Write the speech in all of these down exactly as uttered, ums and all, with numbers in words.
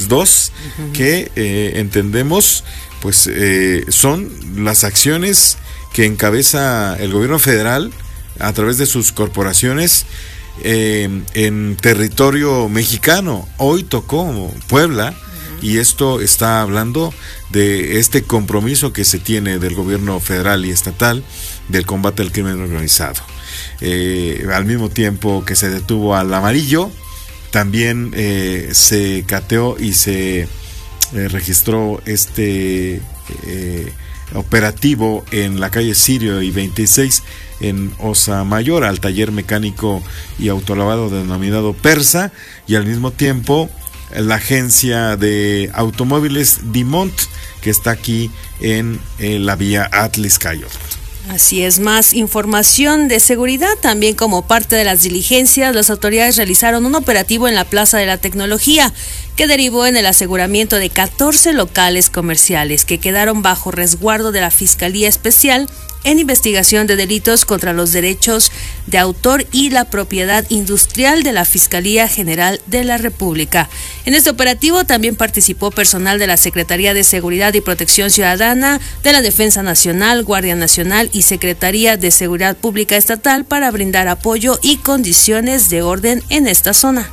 dos, uh-huh. que eh, entendemos pues eh, son las acciones que encabeza el gobierno federal a través de sus corporaciones eh, en territorio mexicano. Hoy tocó Puebla, uh-huh. y esto está hablando de este compromiso que se tiene del gobierno federal y estatal del combate al crimen organizado. Eh, al mismo tiempo que se detuvo al amarillo, también eh, se cateó y se eh, registró este eh, operativo en la calle Sirio y veintiséis en Osa Mayor, al taller mecánico y autolavado denominado Persa, y al mismo tiempo la agencia de automóviles Dimont, que está aquí en, en la vía Atliscayo. Así es, más información de seguridad. También como parte de las diligencias, las autoridades realizaron un operativo en la Plaza de la Tecnología que derivó en el aseguramiento de catorce locales comerciales que quedaron bajo resguardo de la Fiscalía Especial en investigación de delitos contra los derechos de autor y la propiedad industrial de la Fiscalía General de la República. En este operativo también participó personal de la Secretaría de Seguridad y Protección Ciudadana, de la Defensa Nacional, Guardia Nacional y Secretaría de Seguridad Pública Estatal para brindar apoyo y condiciones de orden en esta zona.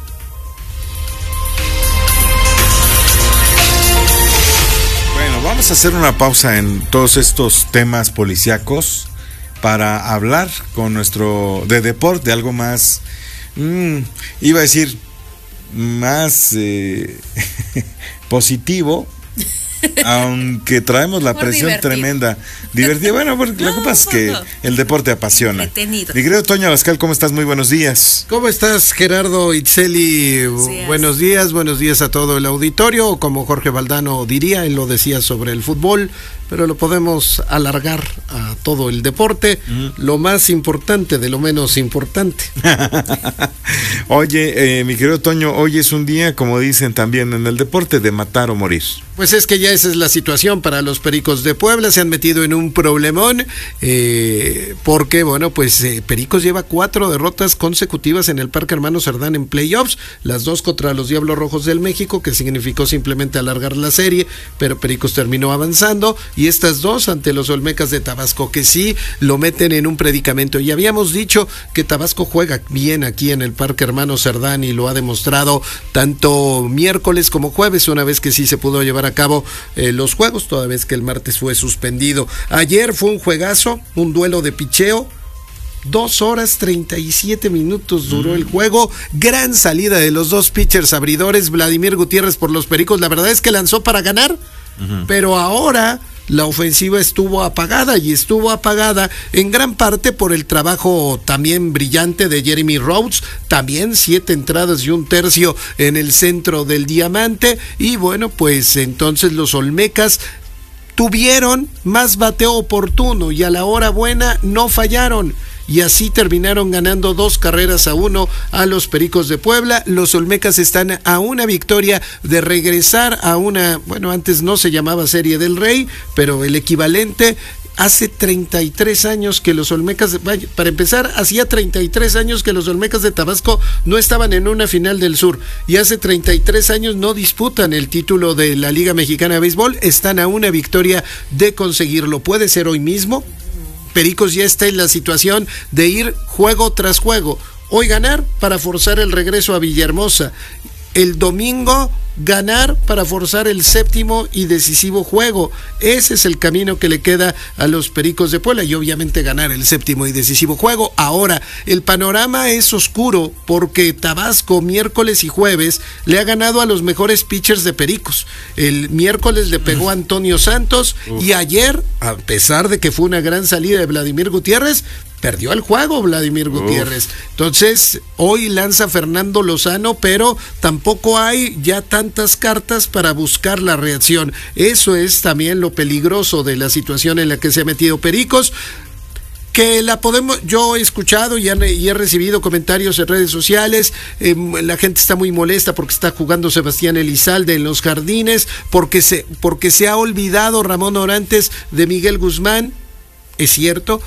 Vamos a hacer una pausa en todos estos temas policíacos para hablar con nuestro de deporte, de algo más, mmm, iba a decir, más eh, positivo, aunque traemos la Por presión divertido. tremenda. Divertido. Bueno, porque no, lo que pasa es que el deporte apasiona. Detenido. Mi querido Toño Abascal, ¿cómo estás? Muy buenos días. ¿Cómo estás, Gerardo Itzeli? Sí, buenos días, buenos días a todo el auditorio. Como Jorge Valdano diría, él lo decía sobre el fútbol, pero lo podemos alargar a todo el deporte, mm. lo más importante de lo menos importante. Oye, eh, mi querido Toño, hoy es un día, como dicen también en el deporte, de matar o morir. Pues es que ya esa es la situación para los Pericos de Puebla. Se han metido en un problemón eh, porque, bueno, pues eh, Pericos lleva cuatro derrotas consecutivas en el Parque Hermano Cerdán en playoffs, las dos contra los Diablos Rojos del México, que significó simplemente alargar la serie, pero Pericos terminó avanzando, y estas dos ante los Olmecas de Tabasco, que sí lo meten en un predicamento. Y habíamos dicho que Tabasco juega bien aquí en el Parque Hermano Cerdán y lo ha demostrado tanto miércoles como jueves, una vez que sí se pudo llevar a cabo eh, los juegos, toda vez que el martes fue suspendido. Ayer fue un juegazo, un duelo de picheo. Dos horas treinta y siete minutos duró el juego. Gran salida de los dos pitchers abridores. Vladimir Gutiérrez por los Pericos, la verdad es que lanzó para ganar, uh-huh. pero ahora la ofensiva estuvo apagada, y estuvo apagada en gran parte por el trabajo también brillante de Jeremy Rhodes, también siete entradas y un tercio en el centro del diamante. Y bueno, pues entonces los Olmecas tuvieron más bateo oportuno y a la hora buena no fallaron, y así terminaron ganando dos carreras a uno a los Pericos de Puebla. Los Olmecas están a una victoria de regresar a una, bueno, antes no se llamaba Serie del Rey, pero el equivalente. Hace treinta y tres años que los Olmecas, vaya, para empezar, hacía treinta y tres años que los Olmecas de Tabasco no estaban en una final del sur, y hace treinta y tres años no disputan el título de la Liga Mexicana de Béisbol. Están a una victoria de conseguirlo. Puede ser hoy mismo. Pericos ya está en la situación de ir juego tras juego. Hoy ganar para forzar el regreso a Villahermosa. El domingo ganar para forzar el séptimo y decisivo juego. Ese es el camino que le queda a los Pericos de Puebla, y obviamente ganar el séptimo y decisivo juego. Ahora, el panorama es oscuro porque Tabasco miércoles y jueves le ha ganado a los mejores pitchers de Pericos. El miércoles le pegó a Antonio Santos, Uf. y ayer, a pesar de que fue una gran salida de Vladimir Gutiérrez, perdió el juego Vladimir Gutiérrez. Uf. Entonces, hoy lanza Fernando Lozano, pero tampoco hay ya tantas cartas para buscar la reacción. Eso es también lo peligroso de la situación en la que se ha metido Pericos, que la podemos, yo he escuchado y, han, y he recibido comentarios en redes sociales. Eh, la gente está muy molesta porque está jugando Sebastián Elizalde en los Jardines, porque se, porque se ha olvidado Ramón Orantes de Miguel Guzmán. Es cierto,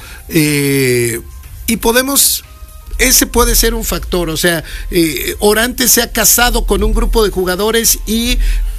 eh, y podemos, ese puede ser un factor, o sea, eh, Orantes se ha casado con un grupo de jugadores y